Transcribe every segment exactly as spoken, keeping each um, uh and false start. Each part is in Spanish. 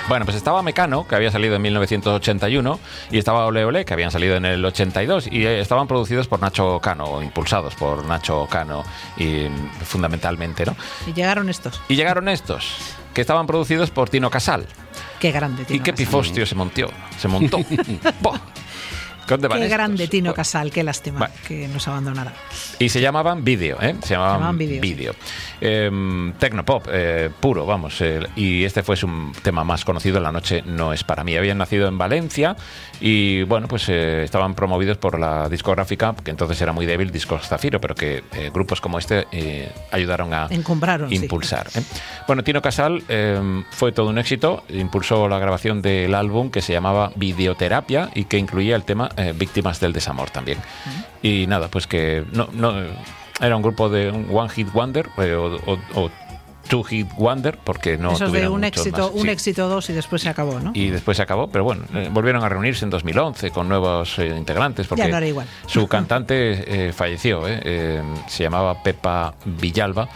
Bueno, pues estaba Mecano, que había salido en mil novecientos ochenta y uno, y estaba Ole Ole, que habían salido en el ochenta y dos, y eh, estaban producidos por Nacho Cano, o impulsados por Nacho Cano, y fundamentalmente, ¿no? Y llegaron estos. Y llegaron estos, que estaban producidos por Tino Casal. Qué grande, Tino Y qué Casal. pifostio se montó. Se montó. Buah. ¿Dónde van Qué estos? grande Tino Casal, qué lástima Vale. que nos abandonara. Y se llamaban Vídeo, ¿eh? Se llamaban, llamaban Vídeo, Vídeo. Eh, Tecnopop, eh, puro, vamos. Eh, y este fue su tema más conocido, La noche no es para mí. Habían nacido en Valencia y, bueno, pues eh, estaban promovidos por la discográfica, que entonces era muy débil, Discos Zafiro, pero que eh, grupos como este eh, ayudaron a Encumbraron, impulsar. sí. ¿eh? Bueno, Tino Casal eh, fue todo un éxito. Impulsó la grabación del álbum que se llamaba Videoterapia y que incluía el tema eh, Víctimas del desamor también. Uh-huh. Y nada, pues que no, no era un grupo de un One Hit Wonder eh, o, o, o Two Hit Wonder, porque no Eso es de un muchos éxito, más. un Sí. éxito dos y después se acabó, ¿no? Y después se acabó, pero bueno, eh, volvieron a reunirse en dos mil once con nuevos eh, integrantes, porque ya no era igual. Su cantante eh, falleció, eh, eh, se llamaba Pepa Villalba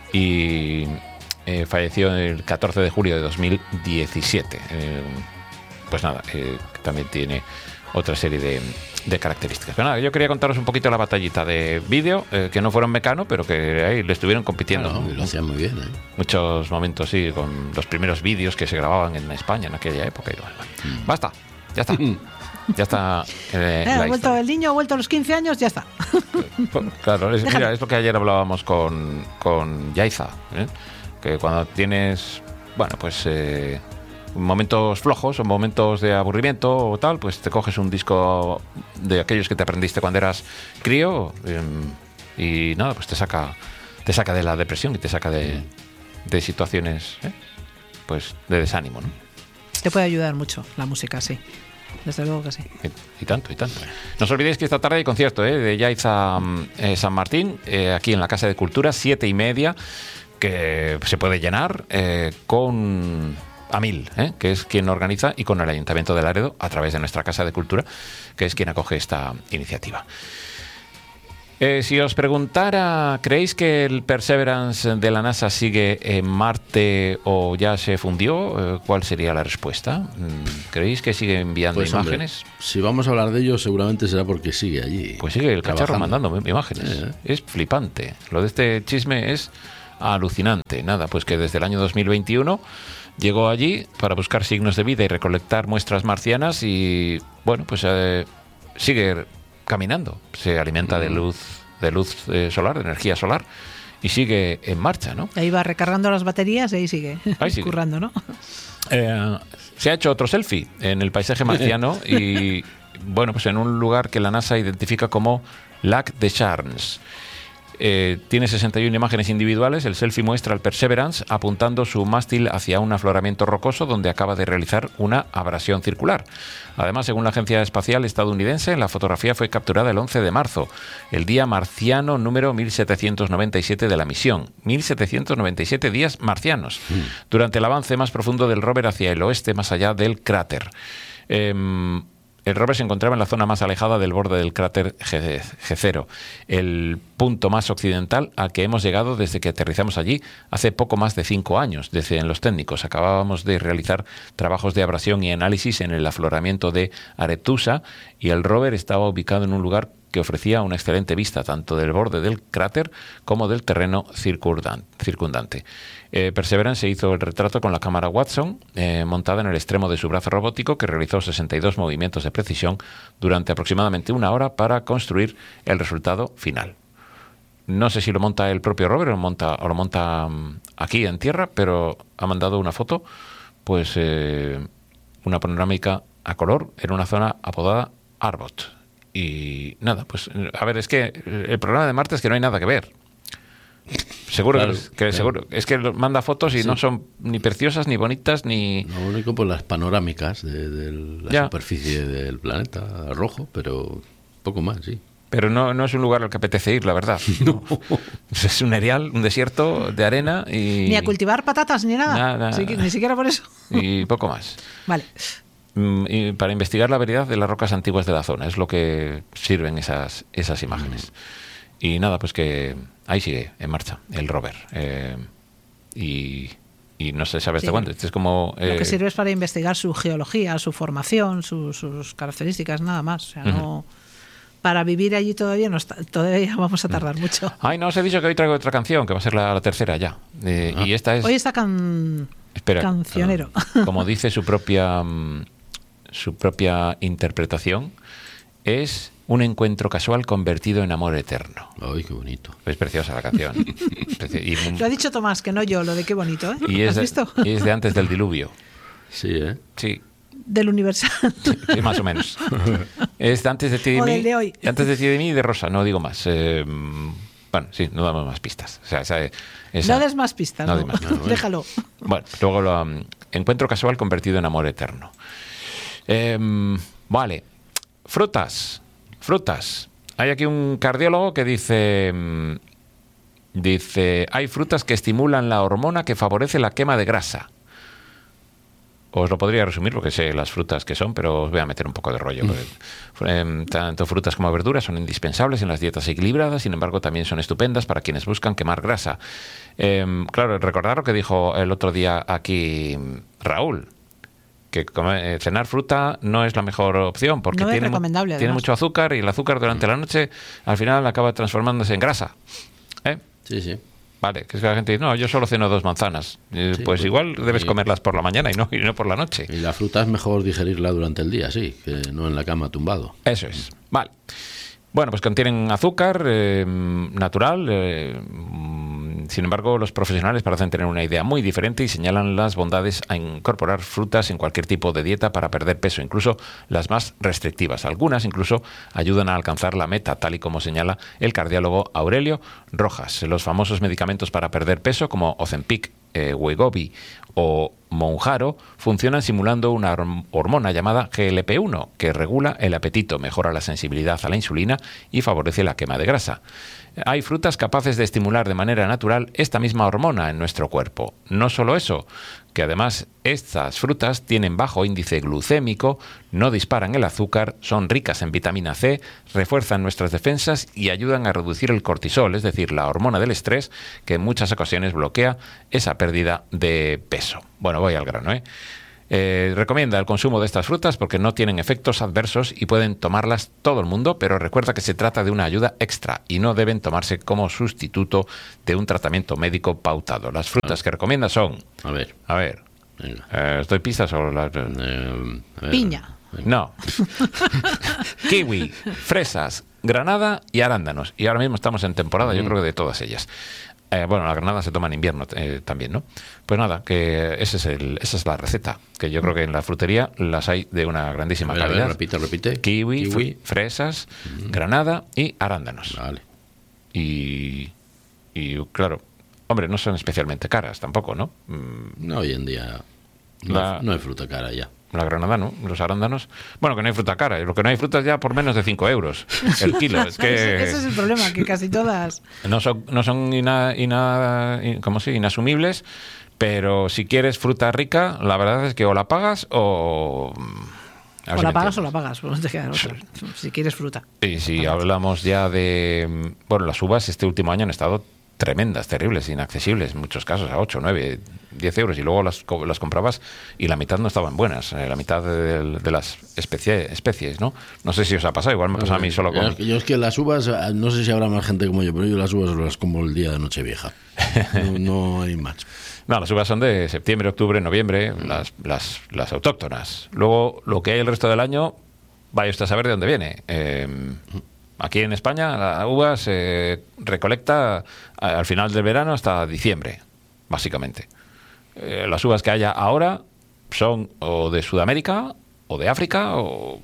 y eh, falleció el catorce de julio de dos mil diecisiete. Eh, pues nada, eh, también tiene otra serie de, de características. Pero nada, yo quería contaros un poquito la batallita de Vídeo, eh, que no fueron Mecano, pero que ahí le estuvieron compitiendo. Claro, y lo hacían muy bien, ¿eh? Muchos momentos, sí, con los primeros vídeos que se grababan en España en aquella época. Y bueno, mm. Basta, ya está. Ya está. Eh, eh, ha vuelto historia. El niño, ha vuelto a los quince años, ya está. Claro, es, mira, es lo que ayer hablábamos con, con Yaiza, ¿eh? Que cuando tienes, bueno, pues... Eh, momentos flojos o momentos de aburrimiento o tal, pues te coges un disco de aquellos que te aprendiste cuando eras crío eh, y nada, pues te saca te saca de la depresión y te saca de, de situaciones ¿eh? pues de desánimo, ¿no? Te puede ayudar mucho la música, sí. Desde luego que sí. Y, y tanto, y tanto. No os olvidéis que esta tarde hay concierto ¿eh? de Yaiza eh, San Martín, eh, aquí en la Casa de Cultura, siete y media, que se puede llenar eh, con... a mil, ¿eh? que es quien organiza, y con el Ayuntamiento de Laredo, a través de nuestra Casa de Cultura, que es quien acoge esta iniciativa. Eh, si os preguntara, ¿creéis que el Perseverance de la NASA sigue en Marte o ya se fundió? Eh, ¿Cuál sería la respuesta? ¿Creéis que sigue enviando pues, imágenes? Hombre, si vamos a hablar de ello, seguramente será porque sigue allí. Pues sigue el cacharro mandando imágenes. Eh, eh. Es flipante. Lo de este chisme es alucinante. Nada, pues que desde el año dos mil veintiuno... llegó allí para buscar signos de vida y recolectar muestras marcianas y, bueno, pues eh, sigue caminando. Se alimenta de luz, de luz eh, solar, de energía solar, y sigue en marcha, ¿no? Ahí va recargando las baterías y ahí sigue, ahí sigue. currando, ¿no? Eh, se ha hecho otro selfie en el paisaje marciano y, bueno, pues en un lugar que la NASA identifica como Lac de Charnes. Eh, tiene sesenta y una imágenes individuales. El selfie muestra al Perseverance apuntando su mástil hacia un afloramiento rocoso donde acaba de realizar una abrasión circular. Además, según la Agencia Espacial Estadounidense, la fotografía fue capturada el once de marzo, el día marciano número mil setecientos noventa y siete de la misión. mil setecientos noventa y siete días marcianos, mm. durante el avance más profundo del rover hacia el oeste, más allá del cráter. Eh, El rover se encontraba en la zona más alejada del borde del cráter G cero, el punto más occidental al que hemos llegado desde que aterrizamos allí hace poco más de cinco años, decían los técnicos. Acabábamos de realizar trabajos de abrasión y análisis en el afloramiento de Aretusa y el rover estaba ubicado en un lugar que ofrecía una excelente vista tanto del borde del cráter como del terreno circundante. Eh, Perseverance hizo el retrato con la cámara Watson, eh, montada en el extremo de su brazo robótico, que realizó sesenta y dos movimientos de precisión durante aproximadamente una hora para construir el resultado final. No sé si lo monta el propio rover o lo monta, o lo monta um, aquí en tierra, pero ha mandado una foto, pues eh, una panorámica a color en una zona apodada Arbot. Y nada, pues a ver, es que el problema de Marte es que no hay nada que ver. Seguro claro, que, que claro. seguro es que manda fotos y sí. no son ni preciosas ni bonitas ni. Lo único por las panorámicas de, de la ya. superficie del planeta rojo, pero poco más, sí. Pero no, no es un lugar al que apetece ir, la verdad. No. Es un erial, un desierto de arena y. Ni a cultivar patatas ni nada. nada. Así que, ni siquiera por eso. Y poco más. Vale. Y para investigar la variedad de las rocas antiguas de la zona, es lo que sirven esas, esas imágenes. Mm. Y nada, pues que ahí sigue en marcha el rover. Eh, y, y no se sabe hasta Sí. cuándo. Este es como... Lo eh, que sirve es para investigar su geología, su formación, su- sus características, nada más. O sea, no, para vivir allí todavía no está, todavía vamos a tardar mucho. Ay, no os he dicho que hoy traigo otra canción, que va a ser la, la tercera ya. Eh, Ah. Y esta es... Hoy está can... Espera, cancionero. como dice su propia mm, su propia interpretación, es un encuentro casual convertido en amor eterno. Ay, qué bonito. Es preciosa la canción. Preci- y, Lo ha dicho Tomás, que no yo, lo de qué bonito, ¿eh? y es ¿Has de, visto? y es de antes del diluvio. Sí, ¿eh? Sí, Del Universal. sí, más o menos. Es de antes de ti y de O mí. del de hoy. Antes de ti y de mí y de Rosa, no digo más. Eh, bueno, sí, no damos más pistas. O sea, esa, esa- No des más pistas, no no. doy más. bueno. Déjalo. Bueno, luego lo um, encuentro casual convertido en amor eterno. Em, vale, frutas, frutas. Hay aquí un cardiólogo que dice, mm, dice, hay frutas que estimulan la hormona que favorece la quema de grasa. Os lo podría resumir porque sé las frutas que son, pero os voy a meter un poco de rollo. Porque, em, tanto frutas como verduras son indispensables en las dietas equilibradas, sin embargo también son estupendas para quienes buscan quemar grasa. Em, claro, recordad lo que dijo el otro día aquí Raúl, que comer- eh, cenar fruta no es la mejor opción porque No es tiene, mu- recomendable, tiene además. mucho azúcar y el azúcar durante la noche al final acaba transformándose en grasa. ¿Eh? Sí, sí. Vale, que es que la gente dice, no, yo solo ceno dos manzanas. Eh, Sí, pues pues, igual debes y- comerlas por la mañana y no, y no por la noche. Y la fruta es mejor digerirla durante el día, sí, que no en la cama tumbado. Eso es. Vale. Bueno, pues contienen azúcar eh, natural. eh, mm, sin embargo, los profesionales parecen tener una idea muy diferente y señalan las bondades a incorporar frutas en cualquier tipo de dieta para perder peso, incluso las más restrictivas. Algunas incluso ayudan a alcanzar la meta, tal y como señala el cardiólogo Aurelio Rojas. Los famosos medicamentos para perder peso, como Ozempic, eh, Wegovy o Mounjaro, funcionan simulando una horm- hormona llamada G L P uno, que regula el apetito, mejora la sensibilidad a la insulina y favorece la quema de grasa. Hay frutas capaces de estimular de manera natural esta misma hormona en nuestro cuerpo. No solo eso, que además estas frutas tienen bajo índice glucémico, no disparan el azúcar, son ricas en vitamina C, refuerzan nuestras defensas y ayudan a reducir el cortisol, es decir, la hormona del estrés, que en muchas ocasiones bloquea esa pérdida de peso. Bueno, voy al grano, ¿eh? Eh, recomienda el consumo de estas frutas porque no tienen efectos adversos y pueden tomarlas todo el mundo, pero recuerda que se trata de una ayuda extra y no deben tomarse como sustituto de un tratamiento médico pautado. Las frutas que recomienda son, A ver, a ver, venga. eh, ¿os doy pistas o las...? Eh, a ver. Piña. No. Kiwi, fresas, granada y arándanos. Y ahora mismo estamos en temporada, yo creo que de todas ellas. Eh, bueno, la granada se toma en invierno eh, también, ¿no? Pues nada, que ese es el, esa es la receta, que yo creo que en la frutería las hay de una grandísima A ver, a ver, calidad. repite, repite. Kiwi, Kiwi. fr- fresas, granada y arándanos. Vale. Y, y claro, hombre, no son especialmente caras tampoco, ¿no? Mm, No, hoy en día no, La- hay, no hay fruta cara ya. La granada no, los arándanos. Bueno, que no hay fruta cara. Lo que no hay fruta es ya por menos de cinco euros el kilo. Es que Ese, ese es el problema, que casi todas... no son, no son ina, ina- in- ¿cómo se? inasumibles, pero si quieres fruta rica, la verdad es que o la pagas o... a ver O si la me pagas o entiendes. la pagas, pues no te queda otra. Si quieres fruta. Y si hablamos ya de... Bueno, las uvas este último año han estado tremendas, terribles, inaccesibles en muchos casos, a ocho, nueve, diez euros, y luego las, co- las comprabas y la mitad no estaban buenas, eh, la mitad de, de las especie, especies, ¿no? No sé si os ha pasado, igual me ha pasado a mí solo con... Yo, yo es que las uvas, no sé si habrá más gente como yo, pero yo las uvas las como el día de Nochevieja. No, no hay más. No, las uvas son de septiembre, octubre, noviembre, las, las, las autóctonas. Luego, lo que hay el resto del año, vaya usted a saber de dónde viene. Eh, aquí en España, la uva se recolecta a- al final del verano hasta diciembre, básicamente. Eh, las uvas que haya ahora son o de Sudamérica, o de África, o...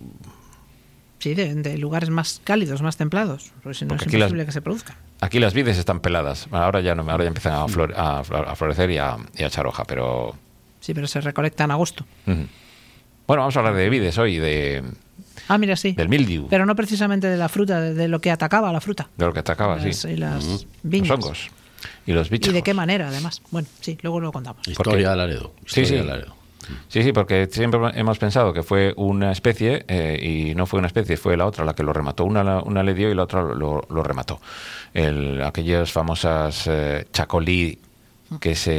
Sí, de, de lugares más cálidos, más templados. Porque si no Porque es aquí las- imposible que se produzcan. Aquí las vides están peladas. Ahora ya no, ahora ya empiezan a, flor- a flor- a florecer y a, y a echar hoja, pero... Sí, pero se recolecta en agosto. Ujú. Bueno, vamos a hablar de vides hoy, de, Ah, mira, sí. del mildiu, Pero no precisamente de la fruta, de, de lo que atacaba a la fruta. de lo que atacaba, Las- sí. Y las Los viñas. hongos y los bichos. Y de qué manera, además. Bueno, sí, luego lo contamos. Historia de Laredo. Sí, Historia sí. de Laredo. Sí, sí, porque siempre hemos pensado que fue una especie eh, y no fue una especie, fue la otra la que lo remató. Una, la- una le dio y la otra lo, lo remató. El, aquellas famosas eh, chacolí que se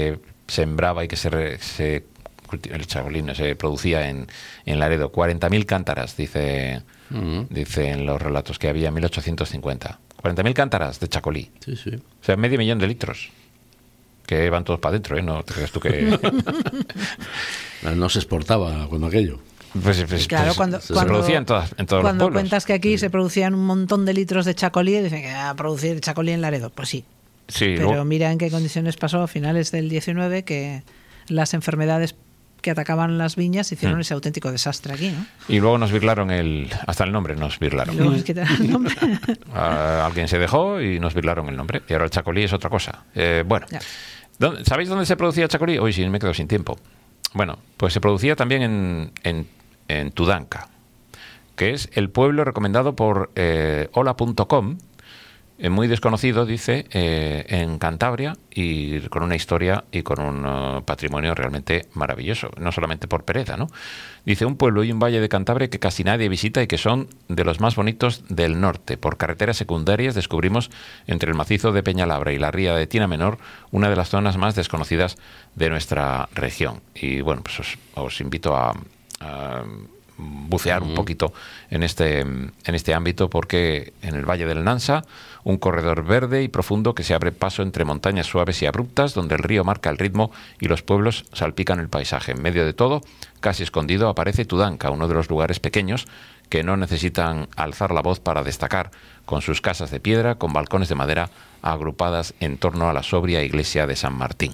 sembraba y que se, re, se el chacolí no, se producía en, en Laredo. cuarenta mil cántaras, dice, uh-huh. dice en los relatos que había en mil ochocientos cincuenta. cuarenta mil cántaras de chacolí. Sí, sí. O sea, medio millón de litros. Que van todos para adentro, ¿eh? No te creas tú que... No se exportaba cuando aquello. Pues, pues, claro, pues, cuando, se cuando, producía en, todas, en todos cuando los pueblos. Cuentas que aquí sí. se producían un montón de litros de chacolí, dicen que a producir chacolí en Laredo. Pues sí. sí Pero luego... mira en qué condiciones pasó a finales del diecinueve, que las enfermedades que atacaban las viñas hicieron hmm. ese auténtico desastre aquí, ¿no? Y luego nos virlaron el... Hasta el nombre nos virlaron. Y luego nos quitaron el nombre. uh, alguien se dejó y nos virlaron el nombre. Y ahora el chacolí es otra cosa. Eh, bueno, ¿dónde, ¿sabéis dónde se producía el chacolí? Hoy sí, me quedo sin tiempo. Bueno, pues se producía también en, en, en Tudanca, que es el pueblo recomendado por eh, hola punto com, eh, muy desconocido, dice, eh, en Cantabria, y con una historia y con un uh, patrimonio realmente maravilloso, no solamente por pereza, ¿no? Dice, un pueblo y un valle de Cantabria que casi nadie visita y que son de los más bonitos del norte. Por carreteras secundarias descubrimos entre el macizo de Peñalabra y la ría de Tina Menor una de las zonas más desconocidas de nuestra región. Y bueno, pues os, os invito a... a bucear un poquito en este en este ámbito, porque en el Valle del Nansa, un corredor verde y profundo que se abre paso entre montañas suaves y abruptas, donde el río marca el ritmo y los pueblos salpican el paisaje. En medio de todo, casi escondido, aparece Tudanca, uno de los lugares pequeños que no necesitan alzar la voz para destacar, con sus casas de piedra, con balcones de madera agrupadas en torno a la sobria iglesia de San Martín.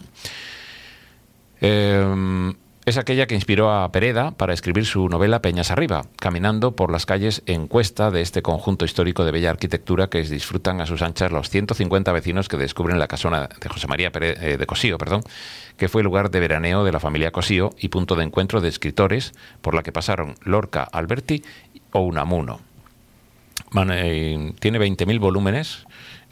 Eh, Es aquella que inspiró a Pereda para escribir su novela Peñas Arriba, caminando por las calles en cuesta de este conjunto histórico de bella arquitectura que disfrutan a sus anchas los ciento cincuenta vecinos que descubren la casona de José María Pérez, eh, de Cosío, perdón, que fue lugar de veraneo de la familia Cosío y punto de encuentro de escritores por la que pasaron Lorca, Alberti o Unamuno. Man, eh, tiene veinte mil volúmenes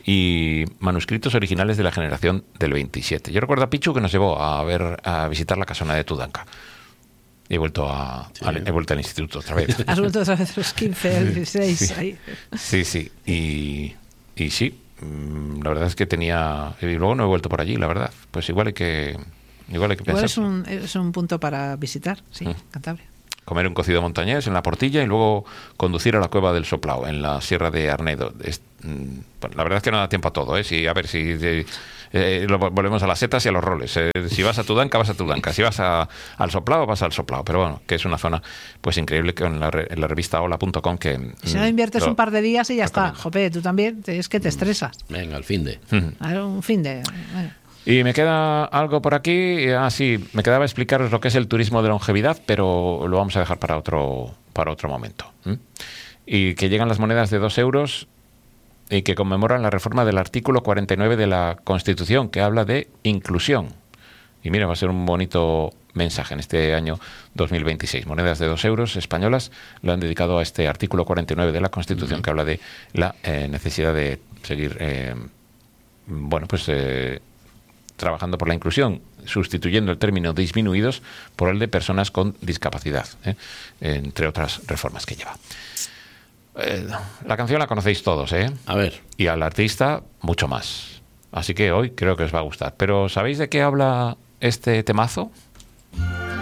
y manuscritos originales de la generación del veintisiete. Yo recuerdo a Pichu que nos llevó a ver a visitar la casona de Tudanca. He vuelto a, sí. al, he vuelto al instituto otra vez. Has vuelto otra vez a los quince, el dieciséis. Sí, ahí. sí, sí. Y, y sí, la verdad es que tenía... Y luego no he vuelto por allí, la verdad. Pues igual hay que, igual hay que igual pensar. Es un, es un punto para visitar, sí, mm. Cantabria. Comer un cocido montañés en la Portilla y luego conducir a la Cueva del Soplao, en la Sierra de Arnedo. Es, bueno, la verdad es que no da tiempo a todo, ¿eh? Si, a ver, si eh, eh, lo, volvemos a las setas y a los roles. Eh, si vas a Tudanca, vas a Tudanca. Si vas a, al Soplao, vas al Soplao. Pero bueno, que es una zona pues increíble, que en la, en la revista hola punto com que... Si no inviertes lo, un par de días y ya está. Jope, tú también, es que te estresas. Venga, el fin de. Uh-huh. Un fin de... Bueno. Y me queda algo por aquí. Ah, sí, me quedaba explicaros lo que es el turismo de longevidad, pero lo vamos a dejar para otro, para otro momento. ¿Mm? Y que llegan las monedas de dos euros y que conmemoran la reforma del artículo cuarenta y nueve de la Constitución, que habla de inclusión. Y mira, va a ser un bonito mensaje en este año dos mil veintiséis. Monedas de dos euros españolas lo han dedicado a este artículo cuarenta y nueve de la Constitución, uh-huh. que habla de la eh, necesidad de seguir, eh, bueno, pues... Eh, trabajando por la inclusión, sustituyendo el término disminuidos por el de personas con discapacidad, ¿eh? entre otras reformas que lleva. Eh, la canción la conocéis todos, ¿eh? A ver. Y al artista mucho más. Así que hoy creo que os va a gustar. Pero ¿sabéis de qué habla este temazo?